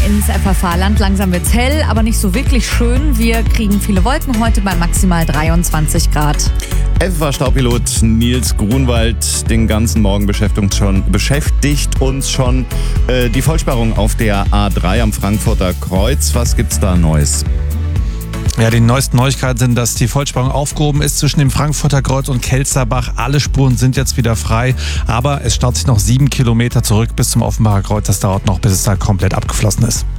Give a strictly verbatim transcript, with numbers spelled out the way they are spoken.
ins F F H-Land. Langsam wird's hell, aber nicht so wirklich schön. Wir kriegen viele Wolken heute bei maximal dreiundzwanzig Grad. F F H-Staupilot Nils Grunwald den ganzen Morgen beschäftigt, schon, beschäftigt uns schon äh, die Vollsperrung auf der A drei am Frankfurter Kreuz. Was gibt's da Neues? Ja, die neuesten Neuigkeiten sind, dass die Vollsperrung aufgehoben ist zwischen dem Frankfurter Kreuz und Kelsterbach. Alle Spuren sind jetzt wieder frei, aber es staut sich noch sieben Kilometer zurück bis zum Offenbacher Kreuz. Das dauert noch, bis es da komplett abgeflossen ist.